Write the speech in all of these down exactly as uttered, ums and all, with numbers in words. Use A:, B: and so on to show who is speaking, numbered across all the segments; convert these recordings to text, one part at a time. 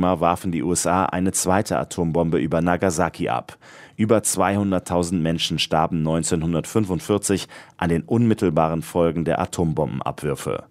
A: Hiroshima warfen die U S A eine zweite Atombombe über Nagasaki ab. Über zweihunderttausend Menschen starben neunzehnhundertfünfundvierzig an den unmittelbaren Folgen der Atombombenabwürfe.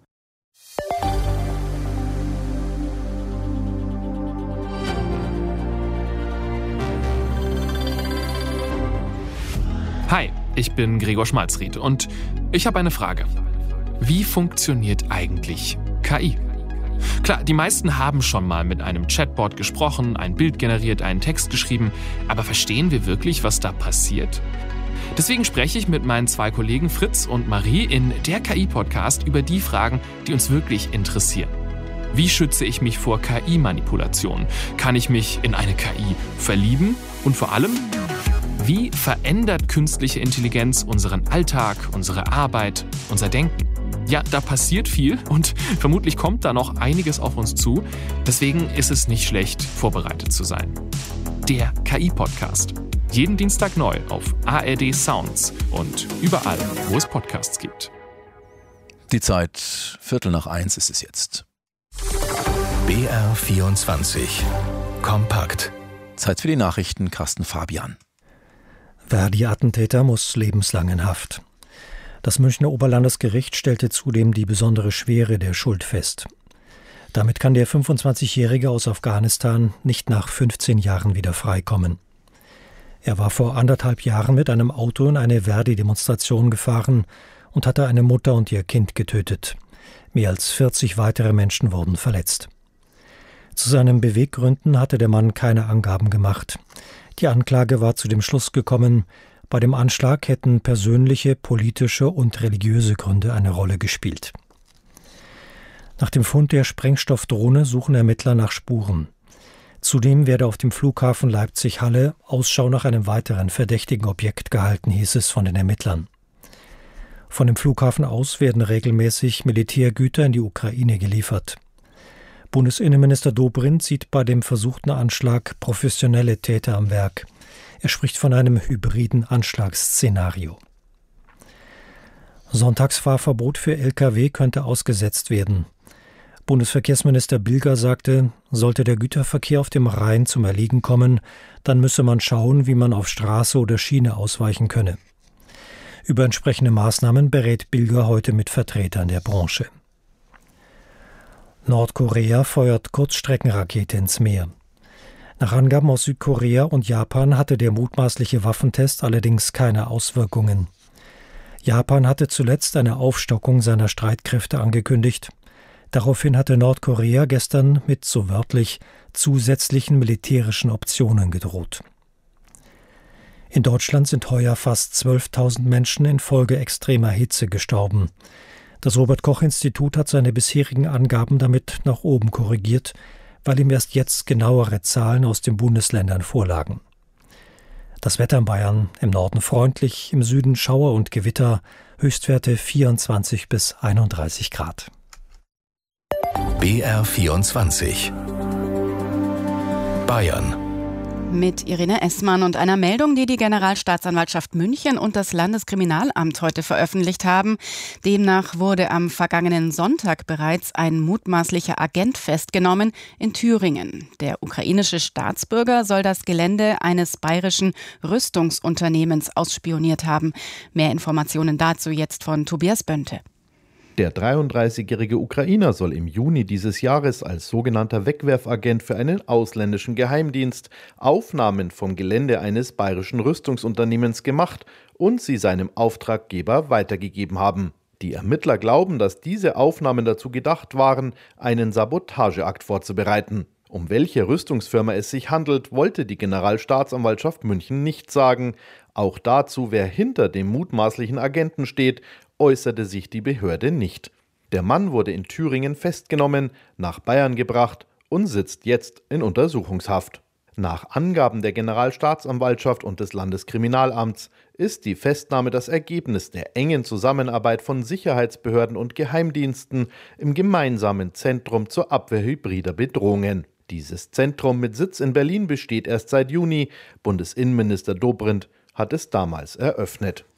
B: Hi, ich bin Gregor Schmalzried und ich habe eine Frage. Wie funktioniert eigentlich K I? Klar, die meisten haben schon mal mit einem Chatbot gesprochen, ein Bild generiert, einen Text geschrieben, aber verstehen wir wirklich, was da passiert? Deswegen spreche ich mit meinen zwei Kollegen Fritz und Marie in der K I-Podcast über die Fragen, die uns wirklich interessieren. Wie schütze ich mich vor K I-Manipulationen? Kann ich mich in eine K I verlieben? Und vor allem, wie verändert künstliche Intelligenz unseren Alltag, unsere Arbeit, unser Denken? Ja, da passiert viel und vermutlich kommt da noch einiges auf uns zu. Deswegen ist es nicht schlecht, vorbereitet zu sein. Der K I-Podcast. Jeden Dienstag neu auf A R D Sounds und überall, wo es Podcasts gibt.
C: Die Zeit, Viertel nach eins ist es jetzt.
D: B R vierundzwanzig. Kompakt.
C: Zeit für die Nachrichten, Carsten Fabian.
E: Verdi-Attentäter muss lebenslang in Haft. Das Münchner Oberlandesgericht stellte zudem die besondere Schwere der Schuld fest. Damit kann der fünfundzwanzigjährige aus Afghanistan nicht nach fünfzehn Jahren wieder freikommen. Er war vor anderthalb Jahren mit einem Auto in eine Verdi-Demonstration gefahren und hatte eine Mutter und ihr Kind getötet. Mehr als vierzig weitere Menschen wurden verletzt. Zu seinen Beweggründen hatte der Mann keine Angaben gemacht. Die Anklage war zu dem Schluss gekommen, bei dem Anschlag hätten persönliche, politische und religiöse Gründe eine Rolle gespielt. Nach dem Fund der Sprengstoffdrohne suchen Ermittler nach Spuren. Zudem werde auf dem Flughafen Leipzig-Halle Ausschau nach einem weiteren verdächtigen Objekt gehalten, hieß es von den Ermittlern. Von dem Flughafen aus werden regelmäßig Militärgüter in die Ukraine geliefert. Bundesinnenminister Dobrindt sieht bei dem versuchten Anschlag professionelle Täter am Werk. Er spricht von einem hybriden Anschlagsszenario. Sonntagsfahrverbot für L K W könnte ausgesetzt werden. Bundesverkehrsminister Bilger sagte, sollte der Güterverkehr auf dem Rhein zum Erliegen kommen, dann müsse man schauen, wie man auf Straße oder Schiene ausweichen könne. Über entsprechende Maßnahmen berät Bilger heute mit Vertretern der Branche. Nordkorea feuert Kurzstreckenrakete ins Meer. Nach Angaben aus Südkorea und Japan hatte der mutmaßliche Waffentest allerdings keine Auswirkungen. Japan hatte zuletzt eine Aufstockung seiner Streitkräfte angekündigt. Daraufhin hatte Nordkorea gestern mit, so wörtlich, zusätzlichen militärischen Optionen gedroht. In Deutschland sind heuer fast zwölftausend Menschen infolge extremer Hitze gestorben. Das Robert-Koch-Institut hat seine bisherigen Angaben damit nach oben korrigiert, weil ihm erst jetzt genauere Zahlen aus den Bundesländern vorlagen. Das Wetter in Bayern: im Norden freundlich, im Süden Schauer und Gewitter, Höchstwerte vierundzwanzig bis einunddreißig Grad.
D: B R vierundzwanzig. Bayern.
F: Mit Irene Essmann und einer Meldung, die die Generalstaatsanwaltschaft München und das Landeskriminalamt heute veröffentlicht haben. Demnach wurde am vergangenen Sonntag bereits ein mutmaßlicher Agent festgenommen in Thüringen. Der ukrainische Staatsbürger soll das Gelände eines bayerischen Rüstungsunternehmens ausspioniert haben. Mehr Informationen dazu jetzt von Tobias Bönte.
G: Der dreiunddreißigjährige Ukrainer soll im Juni dieses Jahres als sogenannter Wegwerfagent für einen ausländischen Geheimdienst Aufnahmen vom Gelände eines bayerischen Rüstungsunternehmens gemacht und sie seinem Auftraggeber weitergegeben haben. Die Ermittler glauben, dass diese Aufnahmen dazu gedacht waren, einen Sabotageakt vorzubereiten. Um welche Rüstungsfirma es sich handelt, wollte die Generalstaatsanwaltschaft München nicht sagen. Auch dazu, wer hinter dem mutmaßlichen Agenten steht, äußerte sich die Behörde nicht. Der Mann wurde in Thüringen festgenommen, nach Bayern gebracht und sitzt jetzt in Untersuchungshaft. Nach Angaben der Generalstaatsanwaltschaft und des Landeskriminalamts ist die Festnahme das Ergebnis der engen Zusammenarbeit von Sicherheitsbehörden und Geheimdiensten im gemeinsamen Zentrum zur Abwehr hybrider Bedrohungen. Dieses Zentrum mit Sitz in Berlin besteht erst seit Juni. Bundesinnenminister Dobrindt hat es damals eröffnet.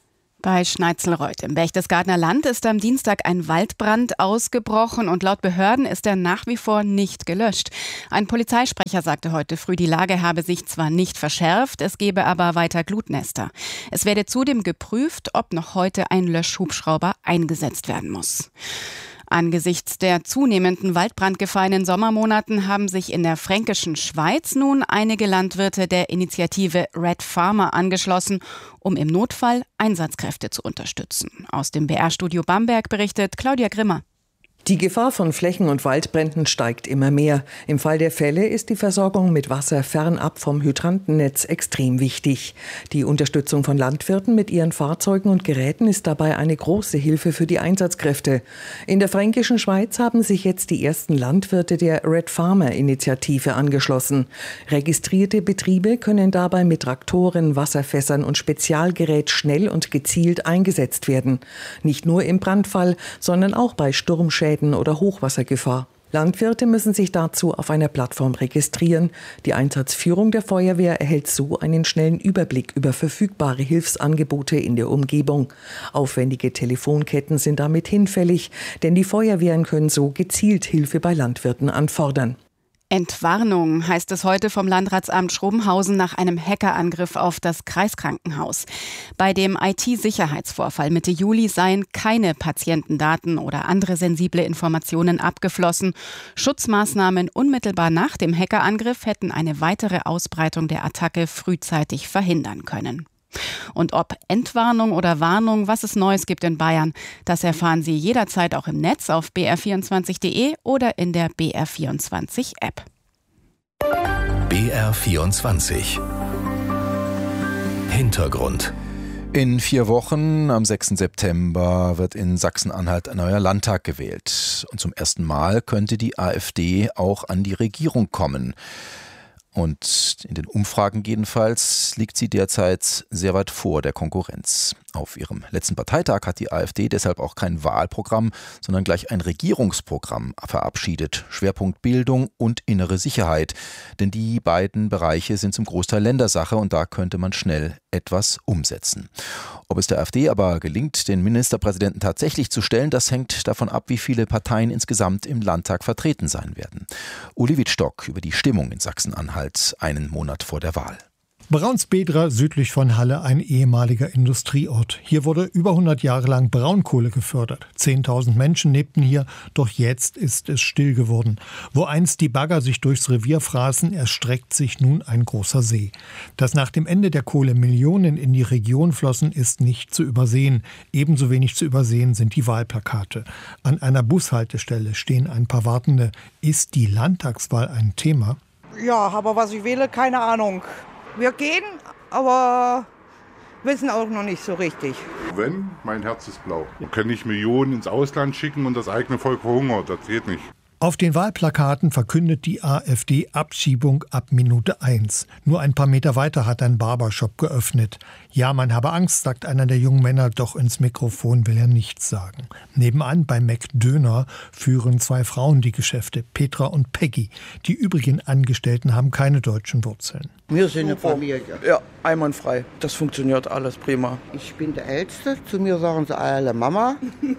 F: Bei Schneitzelreuth im Berchtesgadener Land ist am Dienstag ein Waldbrand ausgebrochen und laut Behörden ist er nach wie vor nicht gelöscht. Ein Polizeisprecher sagte heute früh, die Lage habe sich zwar nicht verschärft, es gebe aber weiter Glutnester. Es werde zudem geprüft, ob noch heute ein Löschhubschrauber eingesetzt werden muss. Angesichts der zunehmenden Waldbrandgefahr in den Sommermonaten haben sich in der fränkischen Schweiz nun einige Landwirte der Initiative Red Farmer angeschlossen, um im Notfall Einsatzkräfte zu unterstützen. Aus dem B R-Studio Bamberg berichtet Claudia Grimmer.
H: Die Gefahr von Flächen- und Waldbränden steigt immer mehr. Im Fall der Fälle ist die Versorgung mit Wasser fernab vom Hydrantennetz extrem wichtig. Die Unterstützung von Landwirten mit ihren Fahrzeugen und Geräten ist dabei eine große Hilfe für die Einsatzkräfte. In der fränkischen Schweiz haben sich jetzt die ersten Landwirte der Red Farmer Initiative angeschlossen. Registrierte Betriebe können dabei mit Traktoren, Wasserfässern und Spezialgerät schnell und gezielt eingesetzt werden. Nicht nur im Brandfall, sondern auch bei Sturmschäden oder Hochwassergefahr. Landwirte müssen sich dazu auf einer Plattform registrieren. Die Einsatzführung der Feuerwehr erhält so einen schnellen Überblick über verfügbare Hilfsangebote in der Umgebung. Aufwendige Telefonketten sind damit hinfällig, denn die Feuerwehren können so gezielt Hilfe bei Landwirten anfordern.
F: Entwarnung heißt es heute vom Landratsamt Schrobenhausen nach einem Hackerangriff auf das Kreiskrankenhaus. Bei dem I T-Sicherheitsvorfall Mitte Juli seien keine Patientendaten oder andere sensible Informationen abgeflossen. Schutzmaßnahmen unmittelbar nach dem Hackerangriff hätten eine weitere Ausbreitung der Attacke frühzeitig verhindern können. Und ob Entwarnung oder Warnung, was es Neues gibt in Bayern, das erfahren Sie jederzeit auch im Netz auf b r vierundzwanzig punkt d e oder in der B R vierundzwanzig App.
D: B R vierundzwanzig Hintergrund.
C: In vier Wochen, am sechsten September, wird in Sachsen-Anhalt ein neuer Landtag gewählt. Und zum ersten Mal könnte die AfD auch an die Regierung kommen. Und in den Umfragen jedenfalls liegt sie derzeit sehr weit vor der Konkurrenz. Auf ihrem letzten Parteitag hat die AfD deshalb auch kein Wahlprogramm, sondern gleich ein Regierungsprogramm verabschiedet. Schwerpunkt Bildung und innere Sicherheit. Denn die beiden Bereiche sind zum Großteil Ländersache und da könnte man schnell etwas umsetzen. Ob es der AfD aber gelingt, den Ministerpräsidenten tatsächlich zu stellen, das hängt davon ab, wie viele Parteien insgesamt im Landtag vertreten sein werden. Uli Wittstock über die Stimmung in Sachsen-Anhalt einen Monat vor der Wahl.
I: Braunsbedra, südlich von Halle, ein ehemaliger Industrieort. Hier wurde über hundert Jahre lang Braunkohle gefördert. zehntausend Menschen lebten hier, doch jetzt ist es still geworden. Wo einst die Bagger sich durchs Revier fraßen, erstreckt sich nun ein großer See. Dass nach dem Ende der Kohle Millionen in die Region flossen, ist nicht zu übersehen. Ebenso wenig zu übersehen sind die Wahlplakate. An einer Bushaltestelle stehen ein paar Wartende. Ist die Landtagswahl ein Thema?
J: Ja, aber was ich wähle, keine Ahnung. Wir gehen, aber wissen auch noch nicht so richtig.
K: Wenn, mein Herz ist blau. Man kann nicht Millionen ins Ausland schicken und das eigene Volk verhungert. Das geht nicht.
I: Auf den Wahlplakaten verkündet die AfD Abschiebung ab Minute eins. Nur ein paar Meter weiter hat ein Barbershop geöffnet. Ja, man habe Angst, sagt einer der jungen Männer, doch ins Mikrofon will er nichts sagen. Nebenan bei McDöner führen zwei Frauen die Geschäfte, Petra und Peggy. Die übrigen Angestellten haben keine deutschen Wurzeln.
L: Wir sind eine Familie. Ja, einwandfrei. Das funktioniert alles prima.
M: Ich bin der Älteste. Zu mir sagen sie alle Mama.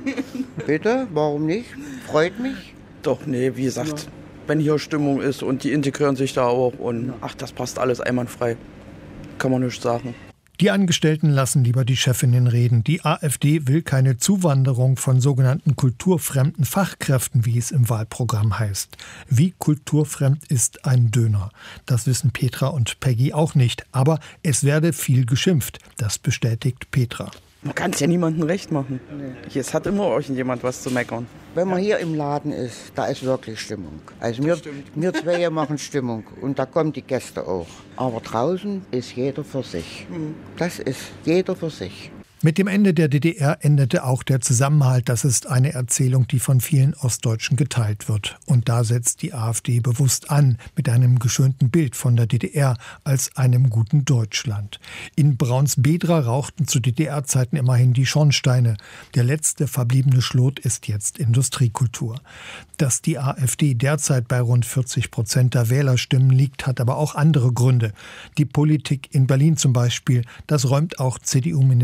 M: Bitte, warum nicht? Freut mich.
L: Doch, nee, wie gesagt, wenn hier Stimmung ist und die integrieren sich da auch und ach, das passt alles einwandfrei. Kann man nicht sagen.
I: Die Angestellten lassen lieber die Chefinnen reden. Die AfD will keine Zuwanderung von sogenannten kulturfremden Fachkräften, wie es im Wahlprogramm heißt. Wie kulturfremd ist ein Döner? Das wissen Petra und Peggy auch nicht. Aber es werde viel geschimpft. Das bestätigt Petra.
L: Man kann es ja niemandem recht machen. Nee. Es hat immer irgendjemand was zu meckern.
M: Wenn man hier im Laden ist, da ist wirklich Stimmung. Also wir, wir zwei machen Stimmung und da kommen die Gäste auch. Aber draußen ist jeder für sich. Das ist jeder für sich.
I: Mit dem Ende der D D R endete auch der Zusammenhalt. Das ist eine Erzählung, die von vielen Ostdeutschen geteilt wird. Und da setzt die AfD bewusst an, mit einem geschönten Bild von der D D R als einem guten Deutschland. In Braunsbedra rauchten zu D D R-Zeiten immerhin die Schornsteine. Der letzte verbliebene Schlot ist jetzt Industriekultur. Dass die AfD derzeit bei rund vierzig Prozent der Wählerstimmen liegt, hat aber auch andere Gründe. Die Politik in Berlin zum Beispiel, das räumt auch C D U-Ministerpräsident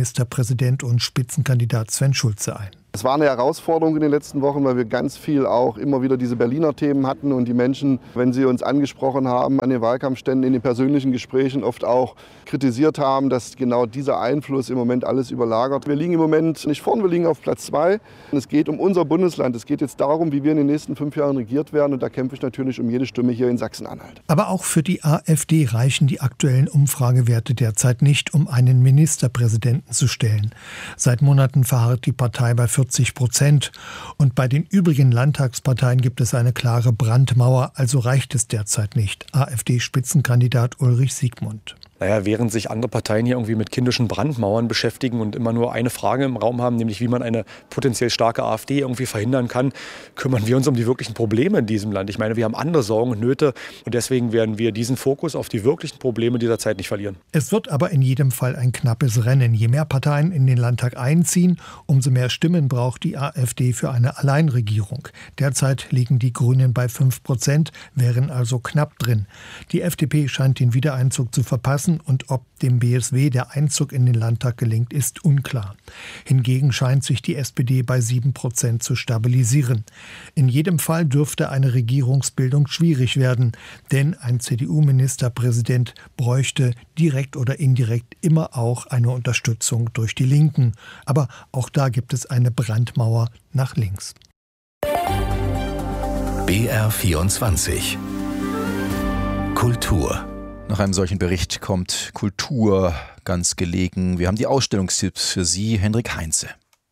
I: Ministerpräsident und Spitzenkandidat Sven Schulze ein.
N: Es war eine Herausforderung in den letzten Wochen, weil wir ganz viel auch immer wieder diese Berliner Themen hatten und die Menschen, wenn sie uns angesprochen haben, an den Wahlkampfständen, in den persönlichen Gesprächen oft auch kritisiert haben, dass genau dieser Einfluss im Moment alles überlagert. Wir liegen im Moment nicht vorn, wir liegen auf Platz zwei. Es geht um unser Bundesland. Es geht jetzt darum, wie wir in den nächsten fünf Jahren regiert werden. Und da kämpfe ich natürlich um jede Stimme hier in Sachsen-Anhalt.
I: Aber auch für die AfD reichen die aktuellen Umfragewerte derzeit nicht, um einen Ministerpräsidenten zu stellen. Seit Monaten verharrt die Partei bei vierzig Prozent. Und bei den übrigen Landtagsparteien gibt es eine klare Brandmauer, also reicht es derzeit nicht. AfD-Spitzenkandidat Ulrich Siegmund.
O: Naja, während sich andere Parteien hier irgendwie mit kindischen Brandmauern beschäftigen und immer nur eine Frage im Raum haben, nämlich wie man eine potenziell starke AfD irgendwie verhindern kann, kümmern wir uns um die wirklichen Probleme in diesem Land. Ich meine, wir haben andere Sorgen und Nöte und deswegen werden wir diesen Fokus auf die wirklichen Probleme dieser Zeit nicht verlieren.
I: Es wird aber in jedem Fall ein knappes Rennen. Je mehr Parteien in den Landtag einziehen, umso mehr Stimmen braucht die AfD für eine Alleinregierung. Derzeit liegen die Grünen bei fünf Prozent, wären also knapp drin. Die F D P scheint den Wiedereinzug zu verpassen. Und ob dem B S W der Einzug in den Landtag gelingt, ist unklar. Hingegen scheint sich die S P D bei sieben Prozent zu stabilisieren. In jedem Fall dürfte eine Regierungsbildung schwierig werden, denn ein C D U-Ministerpräsident bräuchte direkt oder indirekt immer auch eine Unterstützung durch die Linken. Aber auch da gibt es eine Brandmauer nach links.
D: B R vierundzwanzig Kultur.
C: Nach einem solchen Bericht kommt Kultur ganz gelegen. Wir haben die Ausstellungstipps für Sie, Hendrik Heinze.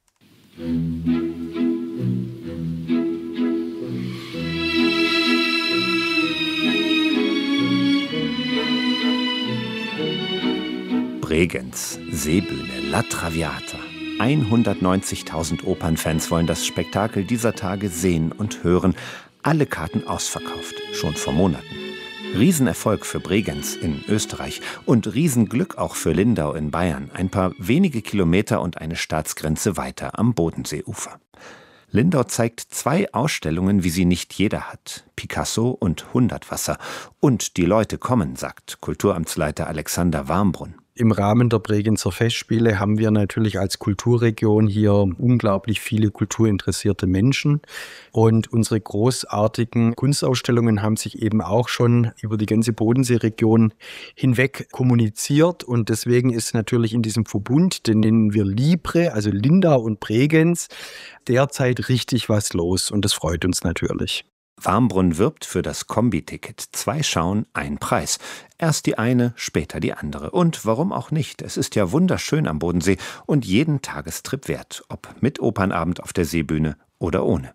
A: Bregenz, Seebühne, La Traviata. hundertneunzigtausend Opernfans wollen das Spektakel dieser Tage sehen und hören. Alle Karten ausverkauft, schon vor Monaten. Riesenerfolg für Bregenz in Österreich und Riesenglück auch für Lindau in Bayern, ein paar wenige Kilometer und eine Staatsgrenze weiter am Bodenseeufer. Lindau zeigt zwei Ausstellungen, wie sie nicht jeder hat, Picasso und Hundertwasser. Und die Leute kommen, sagt Kulturamtsleiter Alexander Warmbrunn.
P: Im Rahmen der Bregenzer Festspiele haben wir natürlich als Kulturregion hier unglaublich viele kulturinteressierte Menschen. Und unsere großartigen Kunstausstellungen haben sich eben auch schon über die ganze Bodenseeregion hinweg kommuniziert. Und deswegen ist natürlich in diesem Verbund, den nennen wir Libre, also Lindau und Bregenz, derzeit richtig was los. Und das freut uns natürlich.
A: Warmbrunn wirbt für das Kombi-Ticket. Zwei Schauen, ein Preis. Erst die eine, später die andere. Und warum auch nicht? Es ist ja wunderschön am Bodensee und jeden Tagestrip wert. Ob mit Opernabend auf der Seebühne oder ohne.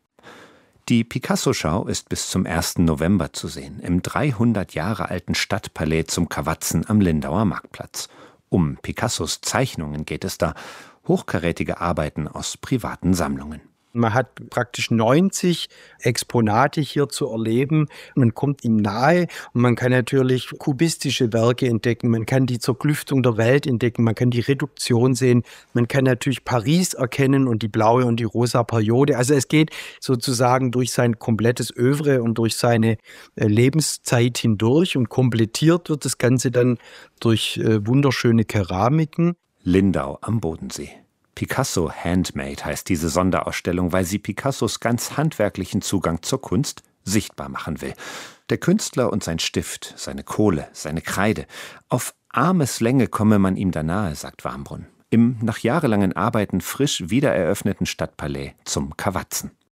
A: Die Picasso-Schau ist bis zum ersten November zu sehen. Im dreihundert Jahre alten Stadtpalais zum Kawatzen am Lindauer Marktplatz. Um Picassos Zeichnungen geht es da. Hochkarätige Arbeiten aus privaten Sammlungen.
P: Man hat praktisch neunzig Exponate hier zu erleben. Man kommt ihm nahe und man kann natürlich kubistische Werke entdecken. Man kann die Zerklüftung der Welt entdecken. Man kann die Reduktion sehen. Man kann natürlich Paris erkennen und die blaue und die rosa Periode. Also es geht sozusagen durch sein komplettes Œuvre und durch seine Lebenszeit hindurch und komplettiert wird das Ganze dann durch wunderschöne Keramiken.
A: Lindau am Bodensee. Picasso Handmade heißt diese Sonderausstellung, weil sie Picassos ganz handwerklichen Zugang zur Kunst sichtbar machen will. Der Künstler und sein Stift, seine Kohle, seine Kreide. Auf Armeslänge komme man ihm da nahe, sagt Warmbrunn. Im nach jahrelangen Arbeiten frisch wiedereröffneten Stadtpalais zum Kawatzen.